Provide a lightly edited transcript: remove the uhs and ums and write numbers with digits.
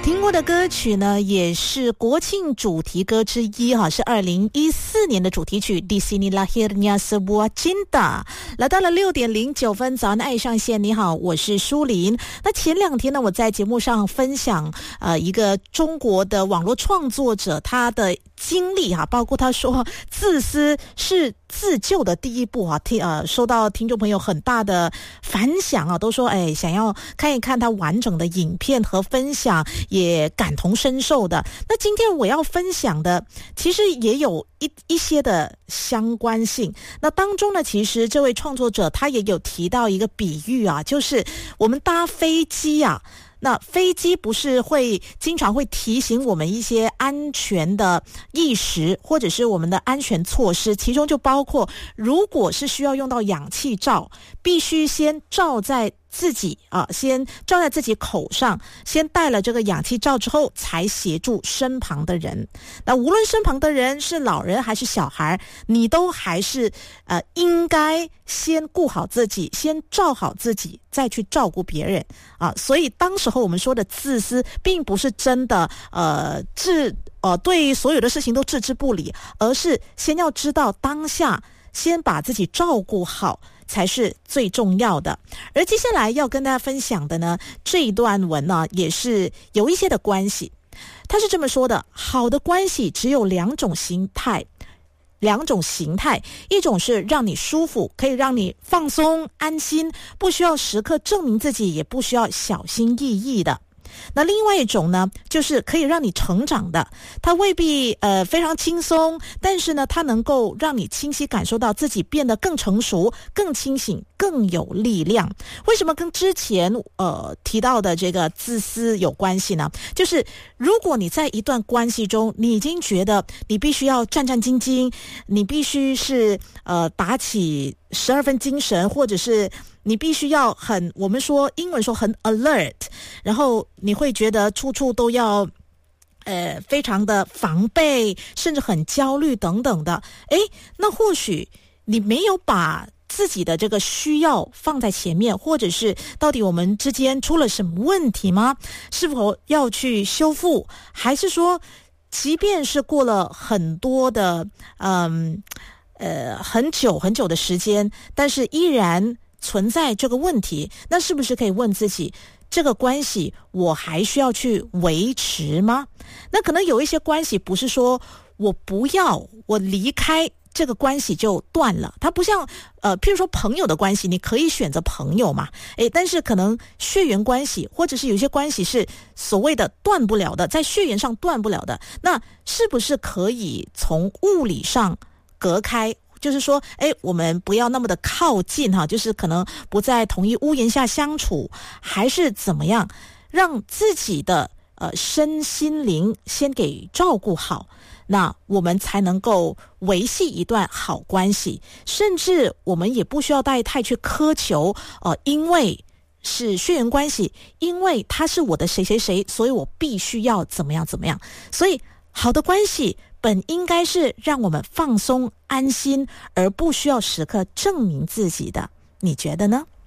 听过的歌曲呢，也是国庆主题歌之一哈，是2014年的主题曲 Di Sini Lahirnya Sebuah Cinta。 来到了6:09，早安爱上线，你好，我是舒琳。那前2天呢，我在节目上分享一个中国的网络创作者他的经历哈，包括他说自私是自救的第一步哈，收到听众朋友很大的反响啊，都说想要看一看他完整的影片和分享，也感同身受的。那今天我要分享的其实也有一些的相关性。那当中呢，其实这位创作者他也有提到一个比喻啊，就是我们搭飞机啊，那飞机不是会经常会提醒我们一些安全的意识或者是我们的安全措施，其中就包括如果是需要用到氧气罩，必须先罩在自己先罩在自己口上，先戴了这个氧气罩之后才协助身旁的人。那无论身旁的人是老人还是小孩，你都还是应该先顾好自己，先照好自己，再去照顾别人啊。所以当时候我们说的自私并不是真的对所有的事情都置之不理，而是先要知道当下，先把自己照顾好才是最重要的。而接下来要跟大家分享的呢，这一段文呢，也是有一些的关系。他是这么说的：好的关系只有两种形态，一种是让你舒服，可以让你放松安心，不需要时刻证明自己，也不需要小心翼翼的。那另外一种呢，就是可以让你成长的，它未必非常轻松，但是呢，它能够让你清晰感受到自己变得更成熟、更清醒、更有力量。为什么跟之前提到的这个自私有关系呢？就是如果你在一段关系中，你已经觉得你必须要战战兢兢，你必须是打起12分精神，或者是你必须要我们说英文说很 alert， 然后你会觉得处处都要非常的防备，甚至很焦虑等等的。那或许你没有把自己的这个需要放在前面，或者是到底我们之间出了什么问题吗？是否要去修复，还是说即便是过了很多的很久的时间，但是依然存在这个问题，那是不是可以问自己，这个关系我还需要去维持吗？那可能有一些关系不是说我离开这个关系就断了，它不像譬如说朋友的关系，你可以选择朋友嘛，但是可能血缘关系，或者是有些关系是所谓的断不了的，在血缘上断不了的，那是不是可以从物理上隔开？就是说我们不要那么的靠近哈，就是可能不在同一屋檐下相处，还是怎么样让自己的身心灵先给照顾好，那我们才能够维系一段好关系。甚至我们也不需要太去苛求因为是血缘关系，因为他是我的谁谁谁，所以我必须要怎么样。所以好的关系本应该是让我们放松安心，而不需要时刻证明自己的，你觉得呢？